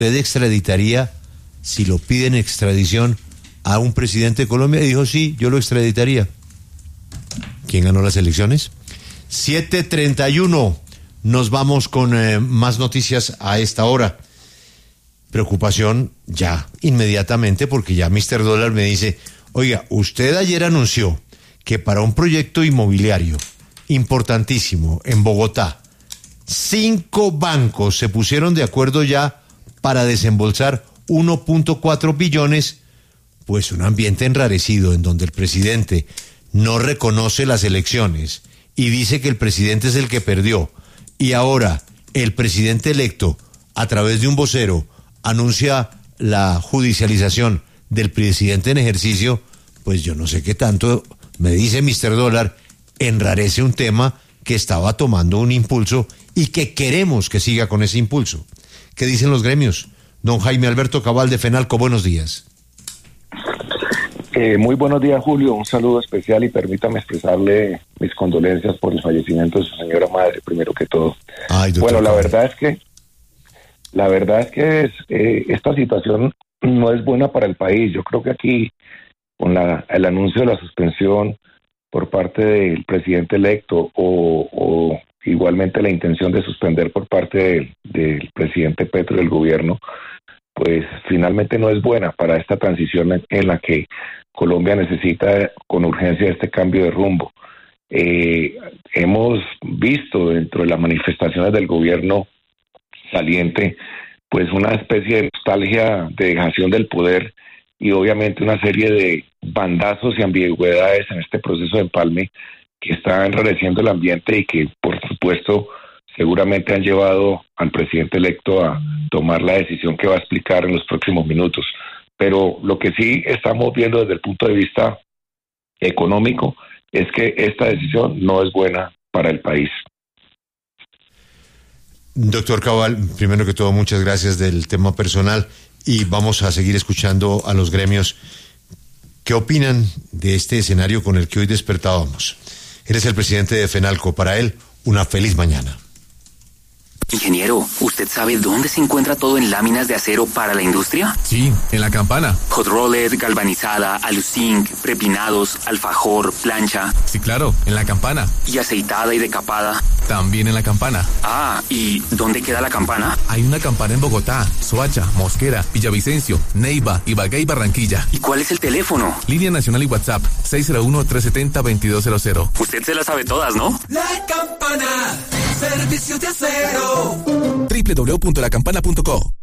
¿usted extraditaría, si lo piden extradición, a un presidente de Colombia? Y dijo, sí, yo lo extraditaría. ¿Quién ganó las elecciones? 7:31. Nos vamos con más noticias a esta hora. Preocupación ya inmediatamente, porque ya Mr. Dólar me dice, oiga, usted ayer anunció que para un proyecto inmobiliario importantísimo en Bogotá, 5 bancos se pusieron de acuerdo ya para desembolsar 1.4 billones, pues un ambiente enrarecido en donde el presidente no reconoce las elecciones y dice que el presidente es el que perdió, y ahora el presidente electo, a través de un vocero, anuncia la judicialización del presidente en ejercicio, pues yo no sé qué tanto, me dice Mr. Dólar, enrarece un tema que estaba tomando un impulso y que queremos que siga con ese impulso. ¿Qué dicen los gremios? Don Jaime Alberto Cabal de FENALCO, buenos días. Muy buenos días, Julio. Un saludo especial y permítame expresarle mis condolencias por el fallecimiento de su señora madre, primero que todo. Ay, bueno, la verdad es que esta situación no es buena para el país. Yo creo que aquí, con el anuncio de la suspensión por parte del presidente electo o igualmente la intención de suspender por parte del presidente Petro y del gobierno, pues finalmente no es buena para esta transición en la que Colombia necesita con urgencia este cambio de rumbo. Hemos visto dentro de las manifestaciones del gobierno saliente pues una especie de nostalgia de dejación del poder y obviamente una serie de bandazos y ambigüedades en este proceso de empalme que está enrareciendo el ambiente y que por supuesto seguramente han llevado al presidente electo a tomar la decisión que va a explicar en los próximos minutos. Pero lo que sí estamos viendo desde el punto de vista económico es que esta decisión no es buena para el país. Doctor Cabal, primero que todo, muchas gracias del tema personal y vamos a seguir escuchando a los gremios. ¿Qué opinan de este escenario con el que hoy despertábamos? Eres el presidente de FENALCO. Para él, una feliz mañana. Ingeniero, ¿usted sabe dónde se encuentra todo en láminas de acero para la industria? Sí, en la Campana. Hot roller, galvanizada, aluzinc, prepinados, alfajor, plancha. Sí, claro, en la Campana. ¿Y aceitada y decapada? También en la Campana. Ah, ¿y dónde queda la Campana? Hay una Campana en Bogotá, Soacha, Mosquera, Villavicencio, Neiva, Ibagué y Barranquilla. ¿Y cuál es el teléfono? Línea nacional y WhatsApp, 601-370-2200. Usted se las sabe todas, ¿no? La Campana, servicios de acero. www.lacampana.co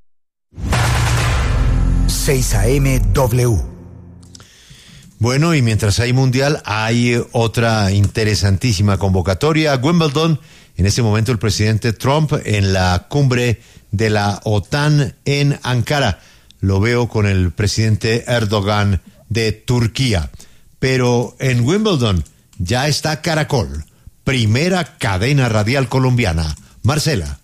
6 AM W. Bueno, y mientras hay mundial, hay otra interesantísima convocatoria. Wimbledon, en este momento el presidente Trump en la cumbre de la OTAN en Ankara. Lo veo con el presidente Erdogan de Turquía. Pero en Wimbledon ya está Caracol, primera cadena radial colombiana. Marcela.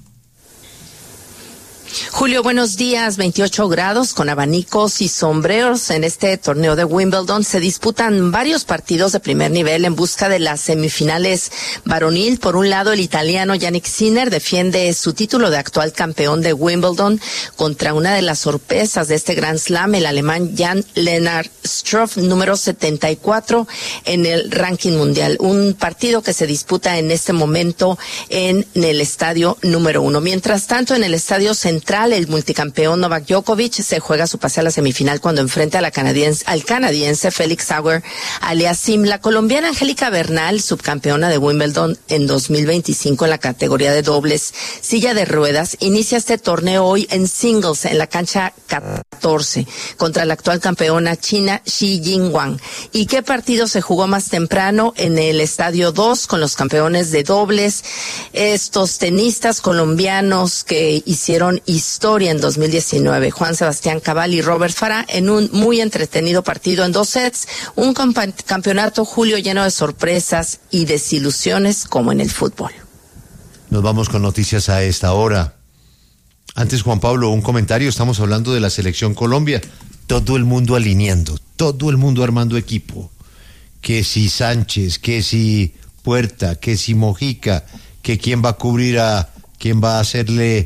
Julio, buenos días. 28 grados con abanicos y sombreros en este torneo de Wimbledon. Se disputan varios partidos de primer nivel en busca de las semifinales varonil. Por un lado, el italiano Jannik Sinner defiende su título de actual campeón de Wimbledon contra una de las sorpresas de este Grand Slam, el alemán Jan-Lennard Struff, número 74 en el ranking mundial. Un partido que se disputa en este momento en el estadio número 1. Mientras tanto, en el estadio central, el multicampeón Novak Djokovic se juega su pase a la semifinal cuando enfrenta al canadiense Félix Auger-Aliassime. La colombiana Angélica Bernal, subcampeona de Wimbledon en 2025 en la categoría de dobles silla de ruedas, inicia este torneo hoy en singles en la cancha 14 contra la actual campeona china Shi Jinwang. ¿Y qué partido se jugó más temprano? En el estadio 2 con los campeones de dobles, estos tenistas colombianos que hicieron historia en 2019, Juan Sebastián Cabal y Robert Farah, en un muy entretenido partido en 2 sets, un campeonato, Julio, lleno de sorpresas y desilusiones como en el fútbol. Nos vamos con noticias a esta hora. Antes, Juan Pablo, un comentario. Estamos hablando de la selección Colombia. Todo el mundo alineando, todo el mundo armando equipo. Que si Sánchez, que si Puerta, que si Mojica, que quién va a cubrir quién va a hacerle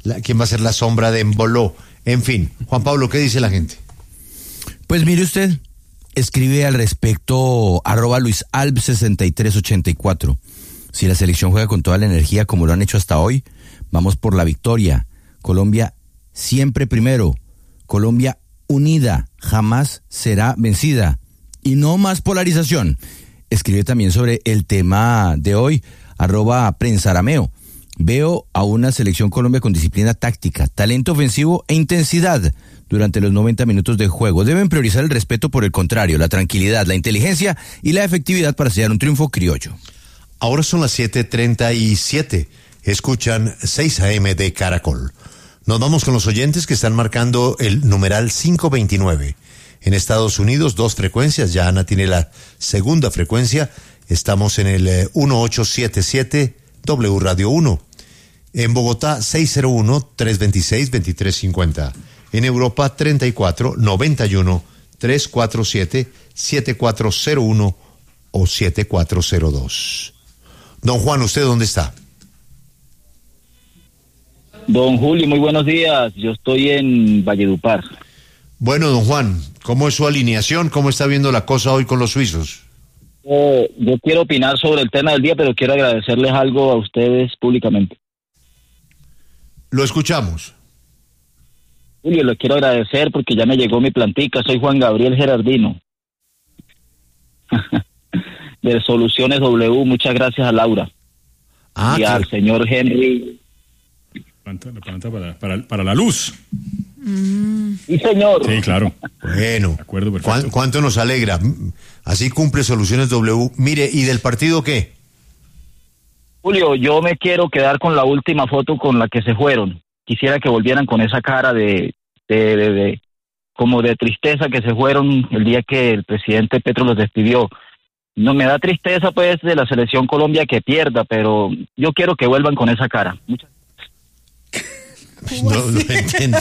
quién va a ser la sombra de Embolo. En fin, Juan Pablo, ¿qué dice la gente? Pues mire usted, escribe al respecto @LuisAlb6384. Si la selección juega con toda la energía como lo han hecho hasta hoy, vamos por la victoria. Colombia siempre primero. Colombia unida, jamás será vencida. Y no más polarización. Escribe también sobre el tema de hoy, @Prensarameo. Veo a una selección Colombia con disciplina táctica, talento ofensivo e intensidad durante los 90 minutos de juego. Deben priorizar el respeto, por el contrario, la tranquilidad, la inteligencia y la efectividad para sellar un triunfo criollo. Ahora son las 7:37. Escuchan 6 AM de Caracol. Nos vamos con los oyentes que están marcando el numeral 529. En Estados Unidos, 2 frecuencias. Ya Ana tiene la segunda frecuencia. Estamos en el 1877 W Radio 1. En Bogotá, 601-326-2350. En Europa, 34-91-347-7401 o 7402. Don Juan, ¿usted dónde está? Don Julio, muy buenos días. Yo estoy en Valledupar. Bueno, don Juan, ¿cómo es su alineación? ¿Cómo está viendo la cosa hoy con los suizos? Yo quiero opinar sobre el tema del día, pero quiero agradecerles algo a ustedes públicamente. Lo escuchamos. Julio, les quiero agradecer porque ya me llegó mi plantica. Soy Juan Gabriel Gerardino. De Soluciones W. Muchas gracias a Laura. Y al señor Henry. La planta para la luz. Sí, señor. Sí, claro. Bueno, de acuerdo, perfecto. ¿Cuánto nos alegra? Así cumple Soluciones W. Mire, ¿y del partido qué? Julio, yo me quiero quedar con la última foto con la que se fueron. Quisiera que volvieran con esa cara de como de tristeza que se fueron el día que el presidente Petro los despidió. No me da tristeza pues de la selección Colombia que pierda, pero yo quiero que vuelvan con esa cara. No entendí.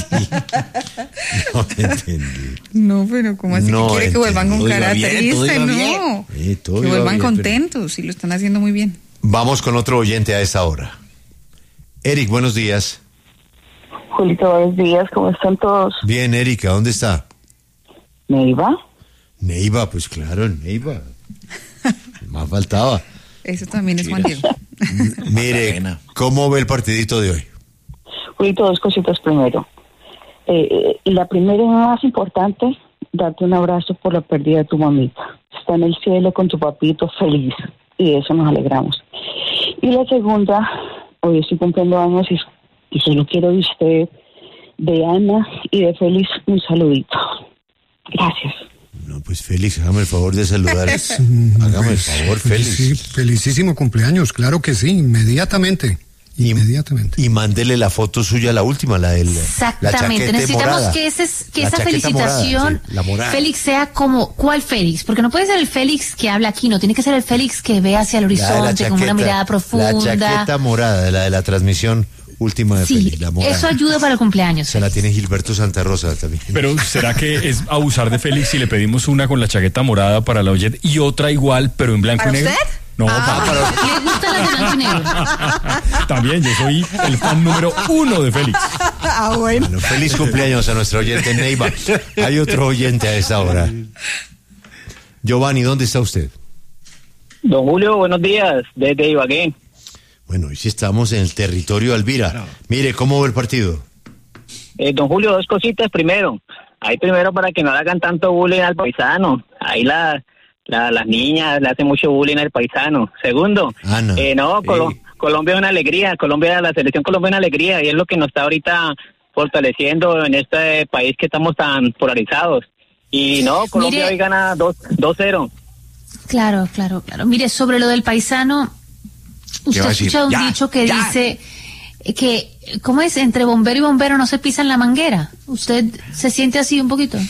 No, pero ¿cómo así que quiere que vuelvan con cara triste? No, que vuelvan contentos y lo están haciendo muy bien. Vamos con otro oyente a esta hora. Eric, buenos días. Julito, buenos días, ¿cómo están todos? Bien, Erika, ¿dónde está? ¿Neiva? Neiva, pues claro, Neiva. Más faltaba. Eso también es Juan Diego. Mire, ¿cómo ve el partidito de hoy? Julito, 2 cositas primero. La primera y más importante, darte un abrazo por la pérdida de tu mamita. Está en el cielo con tu papito feliz y de eso nos alegramos. Y la segunda, hoy estoy cumpliendo años y solo quiero de usted, de Ana y de Félix un saludito. Gracias. No, pues Félix, hágame el favor de saludar. Hágame el favor, Félix. Sí, felicísimo cumpleaños, claro que sí, inmediatamente. Y mándele la foto suya, la última, la del exactamente, necesitamos morada, que esa felicitación morada, Félix sea como, ¿cuál Félix? Porque no puede ser el Félix que habla aquí, no, tiene que ser el Félix que ve hacia el horizonte con una mirada profunda. La chaqueta morada, la de la transmisión última de Félix, la morada. Eso ayuda para el cumpleaños. Se la tiene Gilberto Santa Rosa también. Pero ¿será que es abusar de Félix si le pedimos una con la chaqueta morada para la oyente y otra igual, pero en blanco y negro? ¿Usted? No, ¿Le gustan las de blanco y negro? También, yo soy el fan número 1 de Félix. Bueno, feliz cumpleaños a nuestro oyente Neiva. Hay otro oyente a esa hora. Giovanni, ¿dónde está usted? Don Julio, buenos días, desde Ibagué. Bueno, y si estamos en el territorio Alvira. Claro. Mire, ¿cómo ve el partido? Don Julio, 2 cositas primero. Ahí primero para que no le hagan tanto bullying al paisano. Ahí las niñas le hacen mucho bullying al paisano. Segundo, Ana, Colombia es una alegría, la selección Colombia es una alegría y es lo que nos está ahorita fortaleciendo en este país que estamos tan polarizados. Y Colombia hoy gana 2-0. Claro. Mire, sobre lo del paisano, usted ha escuchado un dicho que dice que, ¿cómo es? Entre bombero y bombero no se pisan la manguera. ¿Usted se siente así un poquito?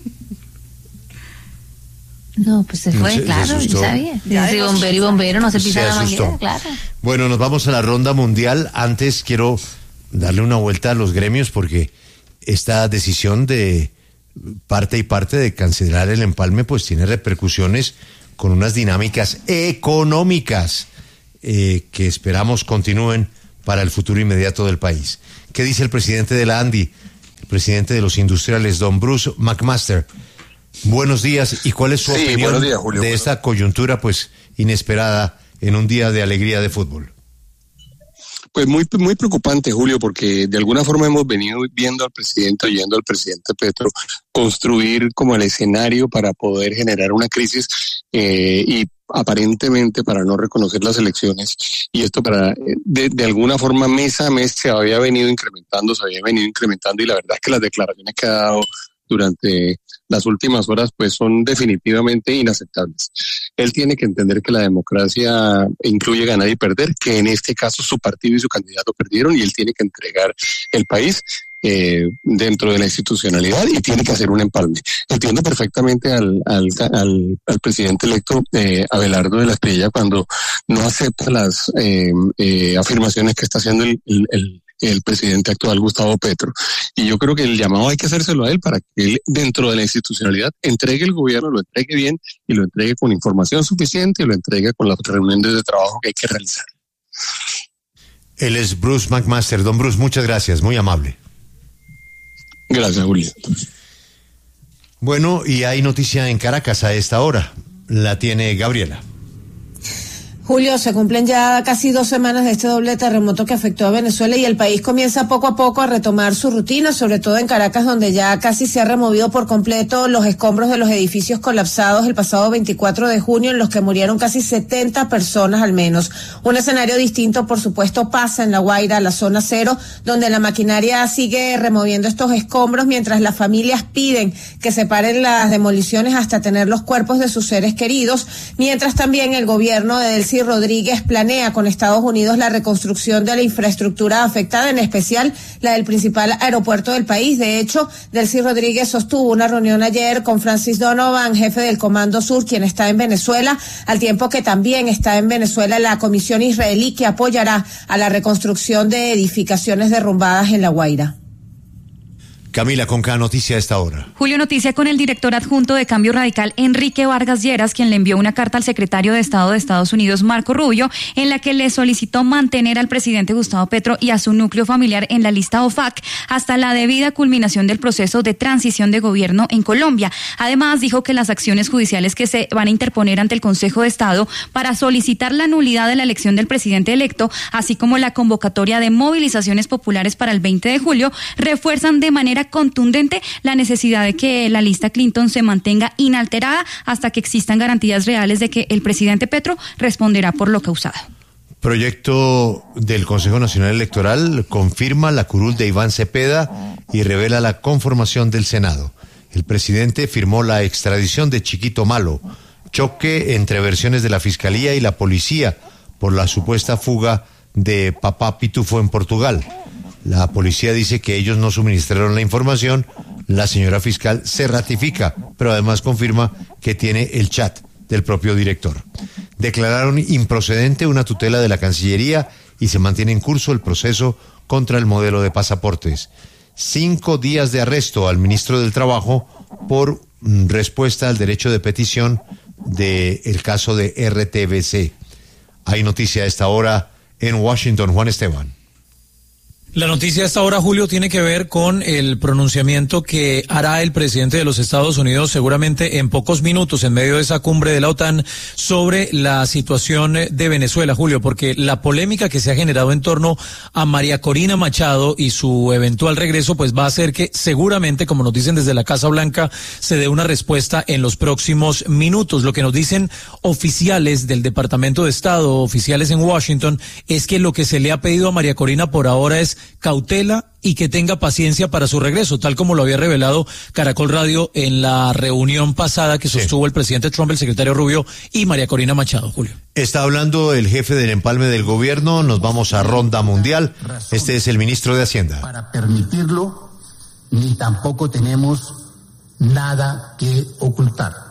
No, pues se fue, claro, yo sabía. Dice bombero y bombero no se pisan la manguera, claro. Bueno, nos vamos a la ronda mundial. Antes quiero darle una vuelta a los gremios porque esta decisión de parte y parte de cancelar el empalme pues tiene repercusiones con unas dinámicas económicas que esperamos continúen para el futuro inmediato del país. ¿Qué dice el presidente de la ANDI, el presidente de los industriales, don Bruce McMaster? Buenos días, ¿y cuál es su opinión Julio, de esta coyuntura pues inesperada en un día de alegría de fútbol? Pues muy preocupante, Julio, porque de alguna forma hemos venido viendo al presidente, oyendo al presidente Petro construir como el escenario para poder generar una crisis y aparentemente para no reconocer las elecciones, y esto para de alguna forma mes a mes se había venido incrementando y la verdad es que las declaraciones que ha dado durante las últimas horas pues son definitivamente inaceptables. Él tiene que entender que la democracia incluye ganar y perder, que en este caso su partido y su candidato perdieron y él tiene que entregar el país dentro de la institucionalidad y tiene que hacer un empalme. Entiendo perfectamente al presidente electo Abelardo de la Espriella cuando no acepta las afirmaciones que está haciendo el presidente actual Gustavo Petro. Y yo creo que el llamado hay que hacérselo a él para que él, dentro de la institucionalidad, entregue el gobierno, lo entregue bien y lo entregue con información suficiente y lo entregue con las reuniones de trabajo que hay que realizar. Él es Bruce McMaster. Don Bruce, muchas gracias, muy amable. Gracias, Julio. Bueno, y hay noticia en Caracas a esta hora. La tiene Gabriela. Julio, se cumplen ya casi 2 semanas de este doble terremoto que afectó a Venezuela y el país comienza poco a poco a retomar su rutina, sobre todo en Caracas, donde ya casi se ha removido por completo los escombros de los edificios colapsados el pasado 24 de junio, en los que murieron casi 70 personas al menos. Un escenario distinto, por supuesto, pasa en La Guaira, la zona cero, donde la maquinaria sigue removiendo estos escombros, mientras las familias piden que se paren las demoliciones hasta tener los cuerpos de sus seres queridos, mientras también el gobierno de Delcy Rodríguez planea con Estados Unidos la reconstrucción de la infraestructura afectada, en especial la del principal aeropuerto del país. De hecho, Delcy Rodríguez sostuvo una reunión ayer con Francis Donovan, jefe del Comando Sur, quien está en Venezuela, al tiempo que también está en Venezuela la comisión israelí que apoyará a la reconstrucción de edificaciones derrumbadas en La Guaira. Camila, con cada noticia a esta hora. Julio, noticia con el director adjunto de Cambio Radical, Enrique Vargas Lleras, quien le envió una carta al secretario de Estado de Estados Unidos, Marco Rubio, en la que le solicitó mantener al presidente Gustavo Petro y a su núcleo familiar en la lista OFAC hasta la debida culminación del proceso de transición de gobierno en Colombia. Además, dijo que las acciones judiciales que se van a interponer ante el Consejo de Estado para solicitar la nulidad de la elección del presidente electo, así como la convocatoria de movilizaciones populares para el 20 de julio, refuerzan de manera contundente la necesidad de que la lista Clinton se mantenga inalterada hasta que existan garantías reales de que el presidente Petro responderá por lo causado. Proyecto del Consejo Nacional Electoral confirma la curul de Iván Cepeda y revela la conformación del Senado. El presidente firmó la extradición de Chiquito Malo, choque entre versiones de la Fiscalía y la Policía por la supuesta fuga de Papá Pitufo en Portugal. La policía dice que ellos no suministraron la información, la señora fiscal se ratifica, pero además confirma que tiene el chat del propio director. Declararon improcedente una tutela de la Cancillería y se mantiene en curso el proceso contra el modelo de pasaportes. 5 días de arresto al ministro del Trabajo por respuesta al derecho de petición del caso de RTBC. Hay noticia a esta hora en Washington. Juan Esteban. La noticia a esta hora, Julio, tiene que ver con el pronunciamiento que hará el presidente de los Estados Unidos seguramente en pocos minutos en medio de esa cumbre de la OTAN sobre la situación de Venezuela, Julio, porque la polémica que se ha generado en torno a María Corina Machado y su eventual regreso pues va a hacer que seguramente, como nos dicen desde la Casa Blanca, se dé una respuesta en los próximos minutos. Lo que nos dicen oficiales del Departamento de Estado, oficiales en Washington, es que lo que se le ha pedido a María Corina por ahora es cautela y que tenga paciencia para su regreso, tal como lo había revelado Caracol Radio en la reunión pasada que sostuvo el presidente Trump, el secretario Rubio y María Corina Machado. Julio. Está hablando el jefe del empalme del gobierno. Nos vamos a ronda mundial. Este es el ministro de Hacienda. Para permitirlo, ni tampoco tenemos nada que ocultar.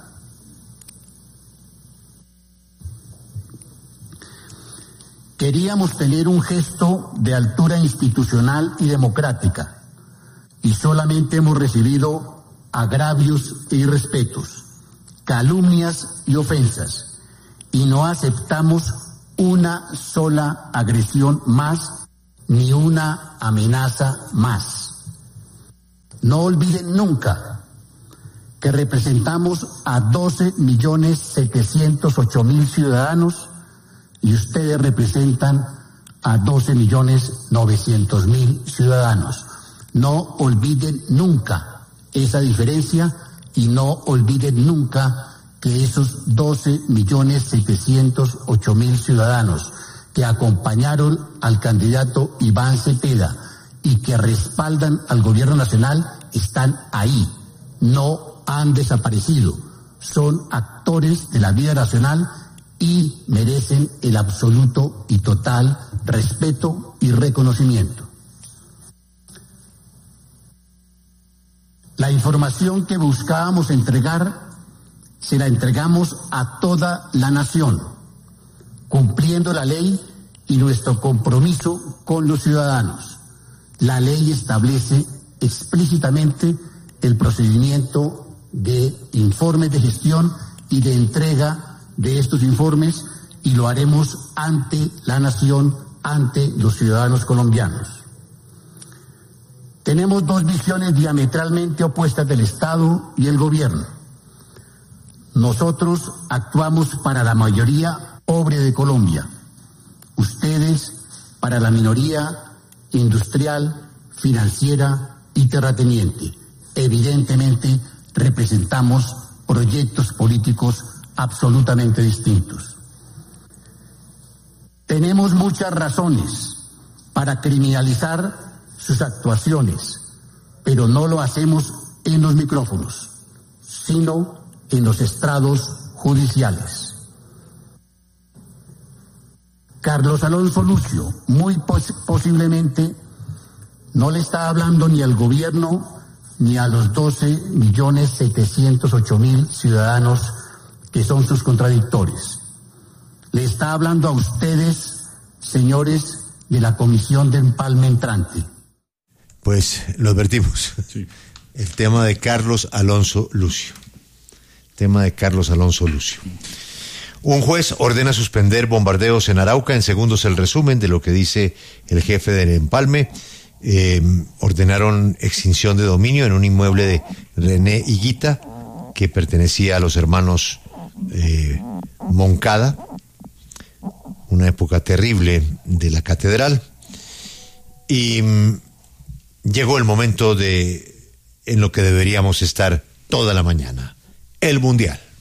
Queríamos tener un gesto de altura institucional y democrática, y solamente hemos recibido agravios e irrespetos, calumnias y ofensas, y no aceptamos una sola agresión más ni una amenaza más. No olviden nunca que representamos a 12.708.000 ciudadanos y ustedes representan a 12.900.000 ciudadanos. No olviden nunca esa diferencia y no olviden nunca que esos 12.708.000 ciudadanos que acompañaron al candidato Iván Cepeda y que respaldan al gobierno nacional están ahí, no han desaparecido, son actores de la vida nacional y merecen el absoluto y total respeto y reconocimiento. La información que buscábamos entregar se la entregamos a toda la nación, cumpliendo la ley y nuestro compromiso con los ciudadanos. La ley establece explícitamente el procedimiento de informes de gestión y de entrega de estos informes y lo haremos ante la nación, ante los ciudadanos colombianos. Tenemos dos visiones diametralmente opuestas del Estado y el gobierno. Nosotros actuamos para la mayoría pobre de Colombia, ustedes para la minoría industrial, financiera y terrateniente. Evidentemente representamos proyectos políticos absolutamente distintos. Tenemos muchas razones para criminalizar sus actuaciones, pero no lo hacemos en los micrófonos, sino en los estrados judiciales. Carlos Alonso Lucio, muy posiblemente, no le está hablando ni al gobierno ni a los 12.708.000 ciudadanos que son sus contradictores. Le está hablando a ustedes, señores de la Comisión de Empalme entrante. Pues lo advertimos. Sí. El tema de Carlos Alonso Lucio. Un juez ordena suspender bombardeos en Arauca. En segundos el resumen de lo que dice el jefe del Empalme. Ordenaron extinción de dominio en un inmueble de René Higuita que pertenecía a los hermanos Moncada, una época terrible de la catedral, y llegó el momento en lo que deberíamos estar toda la mañana, el Mundial.